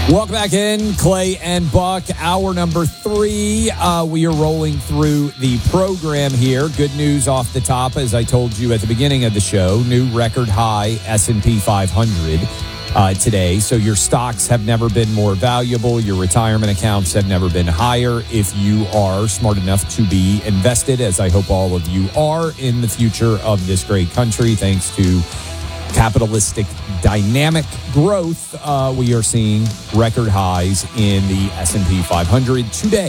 Welcome back in, Clay and Buck. Hour number 3. We are rolling through the program here. Good news off the top, as I told you at the beginning of the show. New record high S&P 500 today. So your stocks have never been more valuable. Your retirement accounts have never been higher. If you are smart enough to be invested, as I hope all of you are, in the future of this great country, thanks to capitalistic dynamic growth, we are seeing record highs in the S&P 500 today.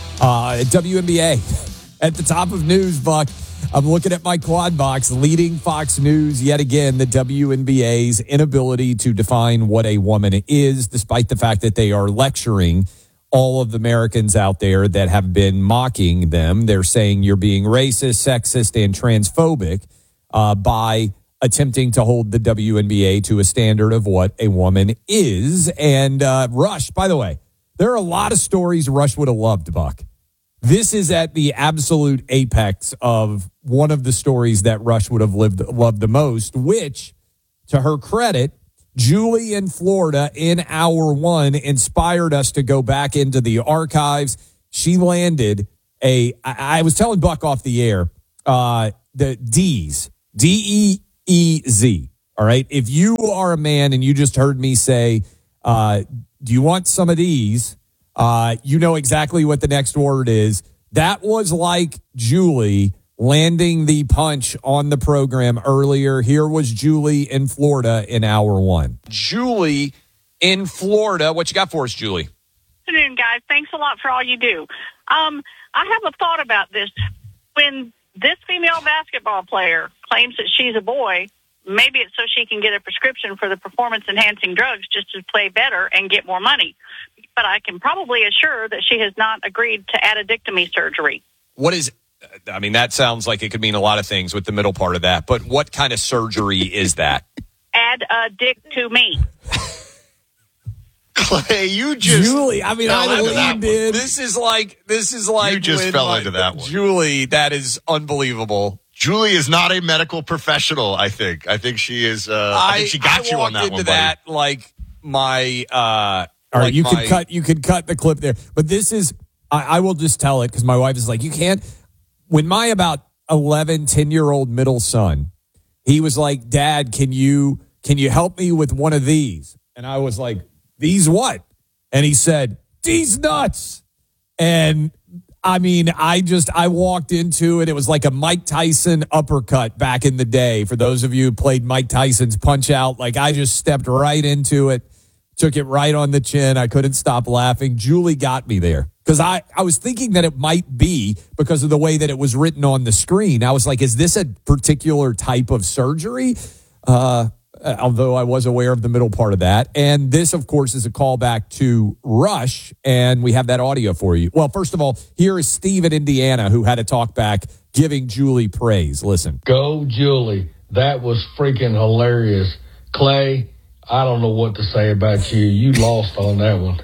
WNBA at the top of news, Buck. I'm looking at my quad box, leading Fox News yet again, the WNBA's inability to define what a woman is, despite the fact that they are lecturing all of the Americans out there that have been mocking them. They're saying you're being racist, sexist, and transphobic by attempting to hold the WNBA to a standard of what a woman is. And Rush, by the way, there are a lot of stories Rush would have loved, Buck. This is at the absolute apex of one of the stories that Rush would have loved the most, which, to her credit, Julie in Florida in hour 1 inspired us to go back into the archives. She landed I was telling Buck off the air, the D's, D-E-E-Z. All right. If you are a man and you just heard me say, do you want some of these? You know exactly what the next word is. That was like Julie landing the punch on the program earlier. Here was Julie in Florida in hour 1. Julie in Florida. What you got for us, Julie? Good afternoon, guys. Thanks a lot for all you do. I have a thought about this. When this female basketball player claims that she's a boy, maybe it's so she can get a prescription for the performance-enhancing drugs just to play better and get more money. But I can probably assure that she has not agreed to addictomy surgery. What is, I mean, that sounds like it could mean a lot of things with the middle part of that, but what kind of surgery is that? Add a dick to me. Clay, you just Julie. I mean, I leaned in. This is like you just fell into that one. Julie, that is unbelievable. Julie is not a medical professional. I think she is. I think she got you on that one. I walked into that like my. All right, like you could cut the clip there, but this is. I will just tell it because my wife is like, you can't. When my about 11, 10-year-old middle son, he was like, Dad, can you help me with one of these? And I was like, these what? And he said, these nuts. And I mean, I walked into it. It was like a Mike Tyson uppercut back in the day. For those of you who played Mike Tyson's Punch Out, like I just stepped right into it, took it right on the chin. I couldn't stop laughing. Julie got me there because I was thinking that it might be because of the way that it was written on the screen. I was like, is this a particular type of surgery? Although I was aware of the middle part of that. And this, of course, is a callback to Rush, and we have that audio for you. Well, first of all, here is Steve in Indiana who had a talk back giving Julie praise. Listen. Go, Julie. That was freaking hilarious. Clay, I don't know what to say about you. You lost on that one.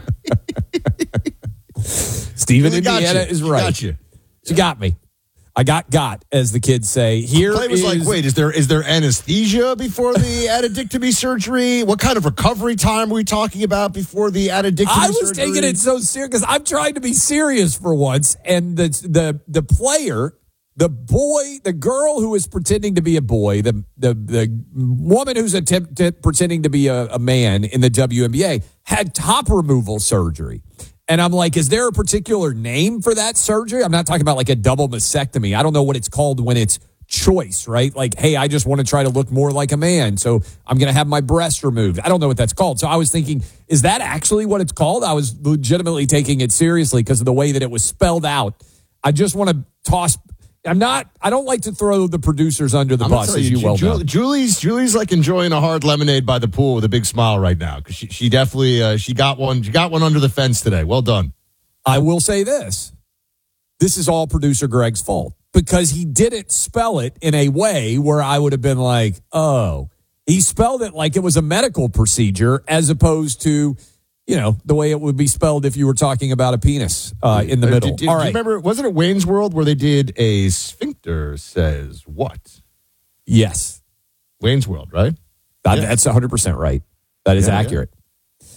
Steve in Indiana is right. She got me. I got, as the kids say. Here Clay was like, wait, is there anesthesia before the addictomy surgery? What kind of recovery time are we talking about before the addictomy surgery? I was taking it so serious because I'm trying to be serious for once. And the player, the boy, the girl who is pretending to be a boy, the woman who's pretending to be a man in the WNBA had top removal surgery. And I'm like, is there a particular name for that surgery? I'm not talking about like a double mastectomy. I don't know what it's called when it's choice, right? Like, hey, I just want to try to look more like a man, so I'm going to have my breast removed. I don't know what that's called. So I was thinking, is that actually what it's called? I was legitimately taking it seriously because of the way that it was spelled out. I just want to toss... I don't like to throw the producers under the bus, as you well know. Julie's like enjoying a hard lemonade by the pool with a big smile right now because she definitely she got one under the fence today. Well done. I will say this is all producer Greg's fault because he didn't spell it in a way where I would have been like, oh, he spelled it like it was a medical procedure as opposed to, you know, the way it would be spelled if you were talking about a penis in the middle. Do you remember, wasn't it Wayne's World where they did a sphincter says what? Yes. Wayne's World, right? That's 100% right. That is accurate.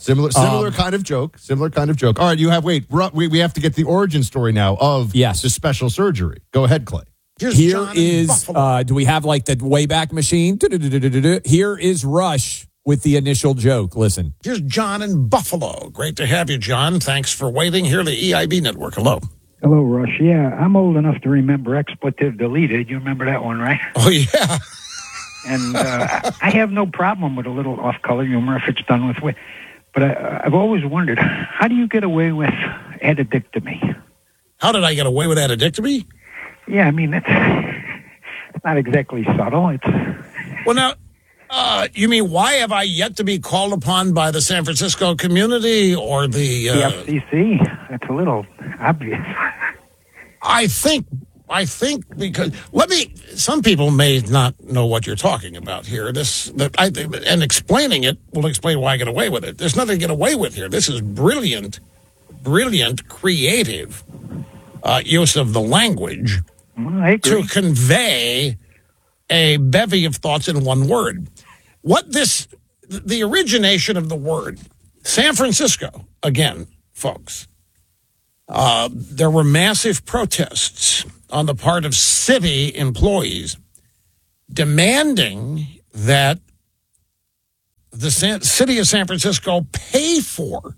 Similar kind of joke. Similar kind of joke. All right, we have to get the origin story now of the special surgery. Go ahead, Clay. Here is, do we have like the Wayback Machine? Here is Rush with the initial joke. Listen. Here's John in Buffalo. Great to have you, John. Thanks for waiting. Here, the EIB Network. Hello. Hello, Rush. Yeah, I'm old enough to remember Expletive Deleted. You remember that one, right? Oh, yeah. And I have no problem with a little off-color humor if it's done with wit. But I've always wondered, how do you get away with addictomy? How did I get away with addictomy? Yeah, I mean, it's not exactly subtle. Well, now, you mean, why have I yet to be called upon by the San Francisco community or the FCC? That's a little obvious. I think because some people may not know what you're talking about here. And explaining it will explain why I get away with it. There's nothing to get away with here. This is brilliant, creative use of the language to convey a bevy of thoughts in one word. The origination of the word, San Francisco, again, folks, there were massive protests on the part of city employees demanding that the city of San Francisco pay for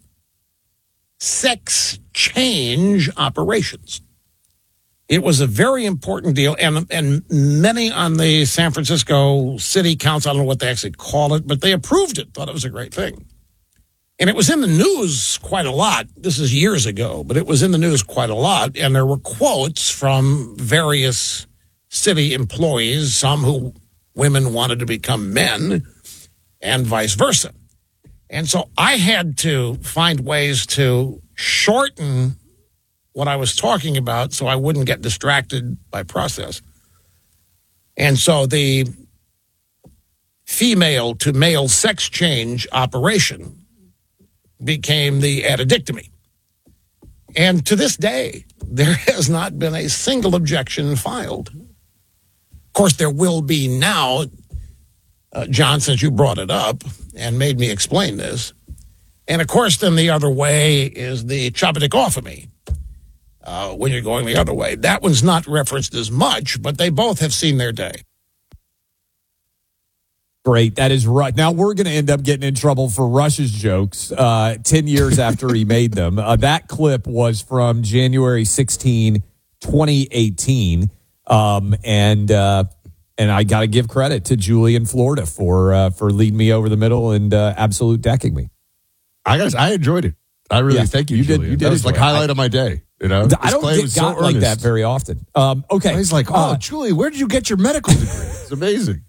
sex change operations. It was a very important deal, and many on the San Francisco City Council, I don't know what they actually call it, but they approved it, thought it was a great thing. And it was in the news quite a lot. This is years ago, but it was in the news quite a lot, and there were quotes from various city employees, some women wanted to become men, and vice versa. And so I had to find ways to shorten what I was talking about so I wouldn't get distracted by process. And so the female to male sex change operation became the addictomy. And to this day, there has not been a single objection filed. Of course, there will be now, John, since you brought it up and made me explain this. And of course, then the other way is the chopadichotomy, when you're going the other way. That one's not referenced as much, but they both have seen their day. Great. That is right. Now we're going to end up getting in trouble for Rush's jokes 10 years after he made them. That clip was from January 16, 2018. And I got to give credit to Julie in Florida for leading me over the middle and absolute decking me. I enjoyed it. I really thank you, Julia. You did. That was like highlight of my day. You know, I don't get got like that very often. Okay. He's like, Julie, where did you get your medical degree? It's amazing.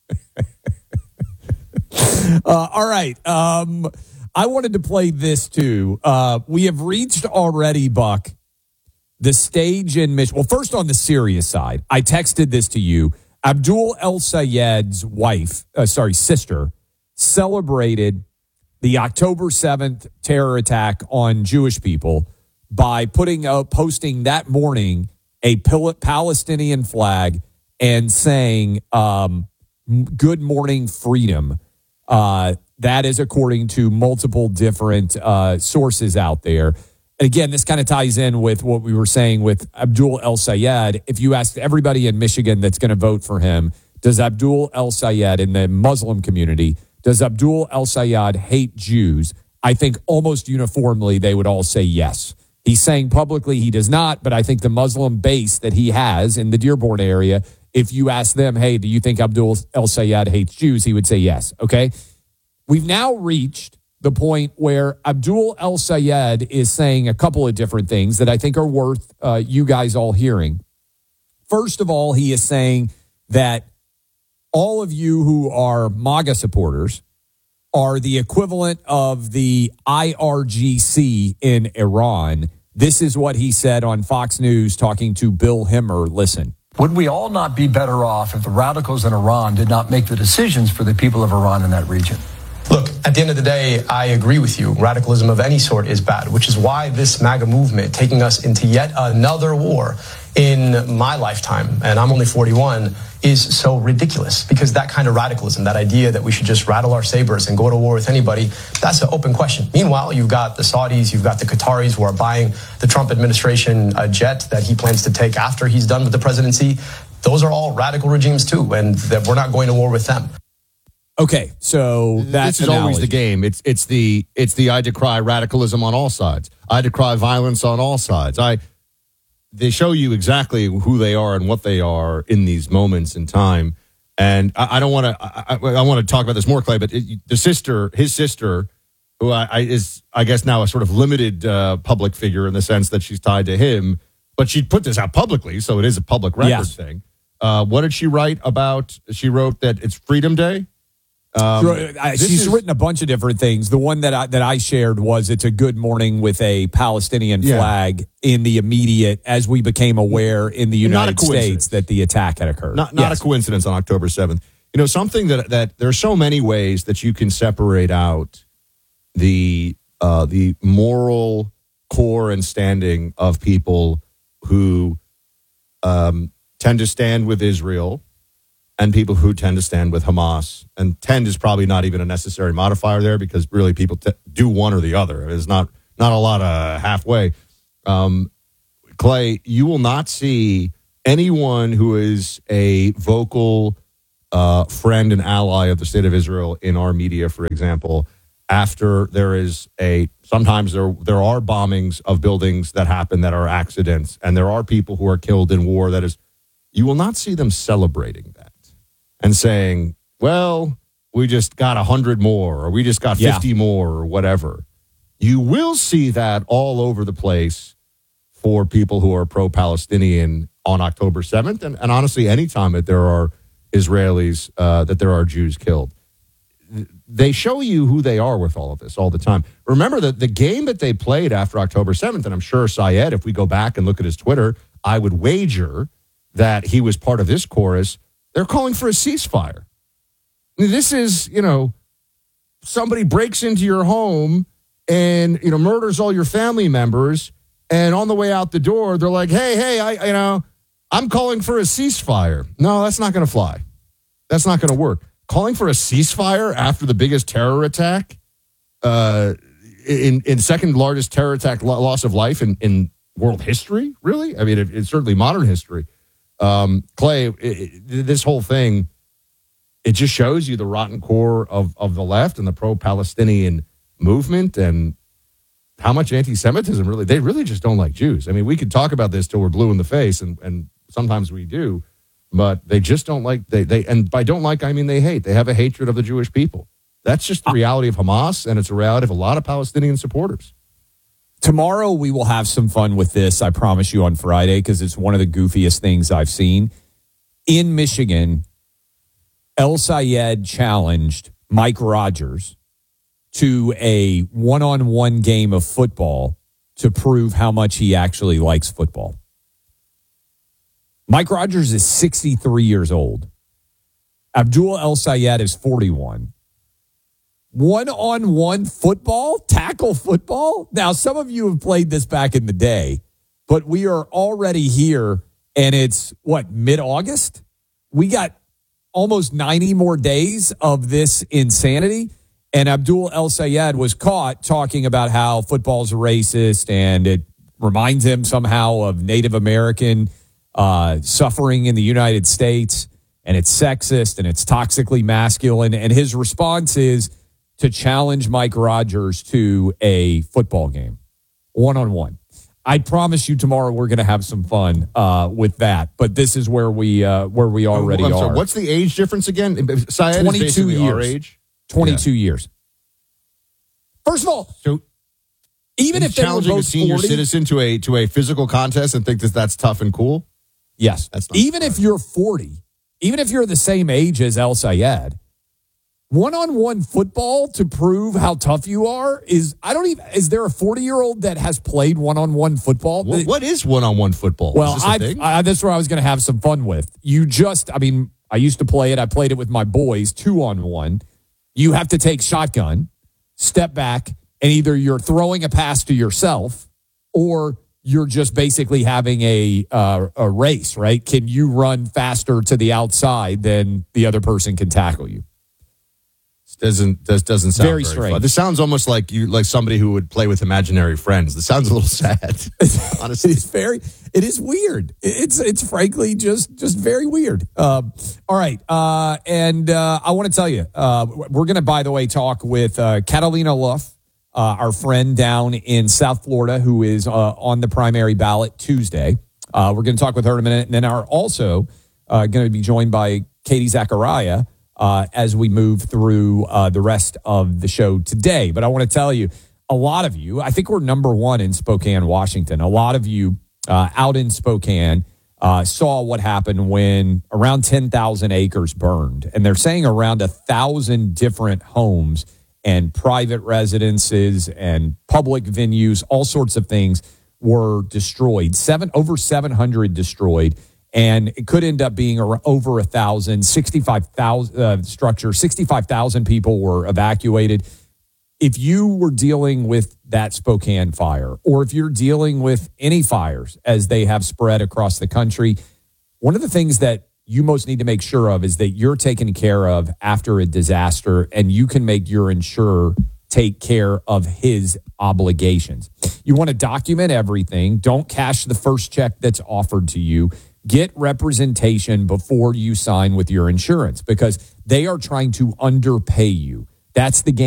All right. I wanted to play this too. We have reached already, Buck, the stage in Michigan. Well, first on the serious side, I texted this to you. Abdul El Sayed's sister, celebrated the October 7th terror attack on Jewish people by posting that morning a Palestinian flag and saying, "Good morning, freedom." That is according to multiple different sources out there. And again, this kind of ties in with what we were saying with Abdul El Sayed. If you ask everybody in Michigan that's going to vote for him, does Abdul El Sayed in the Muslim community, does Abdul El Sayed hate Jews? I think almost uniformly they would all say yes. He's saying publicly he does not, but I think the Muslim base that he has in the Dearborn area, if you ask them, hey, do you think Abdul El Sayed hates Jews? He would say yes, okay? We've now reached the point where Abdul El Sayed is saying a couple of different things that I think are worth you guys all hearing. First of all, he is saying that all of you who are MAGA supporters are the equivalent of the IRGC in Iran. This is what he said on Fox News talking to Bill Hemmer. Listen. Would we all not be better off if the radicals in Iran did not make the decisions for the people of Iran in that region? Look, at the end of the day, I agree with you. Radicalism of any sort is bad, which is why this MAGA movement taking us into yet another war in my lifetime, and I'm only 41, is so ridiculous, because that kind of radicalism, that idea that we should just rattle our sabers and go to war with anybody, that's an open question. Meanwhile, you've got the Saudis, you've got the Qataris who are buying the Trump administration a jet that he plans to take after he's done with the presidency. Those are all radical regimes too, and that we're not going to war with them. Okay, so this is always the game. It's the I decry radicalism on all sides. I decry violence on all sides. They show you exactly who they are and what they are in these moments in time. And I don't want to. I want to talk about this more, Clay. But his sister, who is I guess now a sort of limited public figure in the sense that she's tied to him, but she put this out publicly, so it is a public record thing. What did she write about? She wrote that it's Freedom Day. She's written a bunch of different things. The one that I shared was it's a good morning with a Palestinian flag in the immediate, as we became aware in the United States that the attack had occurred. Not a coincidence on October 7th. You know, something that there are so many ways that you can separate out the moral core and standing of people who tend to stand with Israel and people who tend to stand with Hamas. And tend is probably not even a necessary modifier there, because really people do one or the other. There's not a lot of halfway. Clay, you will not see anyone who is a vocal friend and ally of the state of Israel in our media, for example, after sometimes there are bombings of buildings that happen that are accidents, and there are people who are killed in war. You will not see them celebrating that and saying, well, we just got 100 more, or we just got 50 more, or whatever. You will see that all over the place for people who are pro-Palestinian on October 7th, and honestly, anytime that there are Israelis, that there are Jews killed. They show you who they are with all of this all the time. Remember that the game that they played after October 7th, and I'm sure Syed, if we go back and look at his Twitter, I would wager that he was part of this chorus. They're calling for a ceasefire. This is, somebody breaks into your home and, murders all your family members. And on the way out the door, they're like, hey, I'm calling for a ceasefire. No, that's not going to fly. That's not going to work. Calling for a ceasefire after the biggest terror attack, in second largest terror attack loss of life in world history, really? I mean, it's certainly modern history. Clay, this whole thing, it just shows you the rotten core of the left and the pro-Palestinian movement, and how much anti-Semitism they really just don't like Jews. I mean, we could talk about this till we're blue in the face, and sometimes we do, but they just don't like, and by don't like, I mean they hate. They have a hatred of the Jewish people. That's just the reality of Hamas, and it's a reality of a lot of Palestinian supporters. Tomorrow we will have some fun with this, I promise you, on Friday, because it's one of the goofiest things I've seen. In Michigan, El Sayed challenged Mike Rogers to a one-on-one game of football to prove how much he actually likes football. Mike Rogers is 63 years old. Abdul El Sayed is 41. One-on-one football, tackle football. Now, some of you have played this back in the day, but we are already here, and it's, mid-August? We got almost 90 more days of this insanity, and Abdul El Sayed was caught talking about how football's racist, and it reminds him somehow of Native American suffering in the United States, and it's sexist, and it's toxically masculine, and his response is to challenge Mike Rogers to a football game, one-on-one. I promise you tomorrow we're going to have some fun with that, but this is where we already are. Sorry, what's the age difference again? Syed 22 is years. Our age? 22 years. First of all, so even if they were both challenging a senior 40, citizen to a physical contest and think that's tough and cool? yes. That's not even if you're 40, even if you're the same age as El Sayed, one-on-one football to prove how tough you are is there a 40-year-old that has played one-on-one football? What is one-on-one football? Well, that's where I was going to have some fun with. I used to play it. I played it with my boys, 2-on-1. You have to take shotgun, step back, and either you're throwing a pass to yourself or you're just basically having a race, right? Can you run faster to the outside than the other person can tackle you? Doesn't sound very strange. Fun. This sounds almost like somebody who would play with imaginary friends. This sounds a little sad. Honestly, it is weird. It's frankly just very weird. All right, and I want to tell you, we're going to, by the way, talk with Catalina Luff, our friend down in South Florida, who is on the primary ballot Tuesday. We're going to talk with her in a minute, and then are also going to be joined by Katie Zachariah as we move through the rest of the show today. But I want to tell you, a lot of you, I think we're number one in Spokane, Washington. A lot of you out in Spokane saw what happened when around 10,000 acres burned. And they're saying around 1,000 different homes and private residences and public venues, all sorts of things were destroyed. Over 700 destroyed. And it could end up being over 1,000, 65,000 structures, 65,000 people were evacuated. If you were dealing with that Spokane fire, or if you're dealing with any fires as they have spread across the country, one of the things that you most need to make sure of is that you're taken care of after a disaster, and you can make your insurer take care of his obligations. You want to document everything. Don't cash the first check that's offered to you. Get representation before you sign with your insurance, because they are trying to underpay you. That's the game.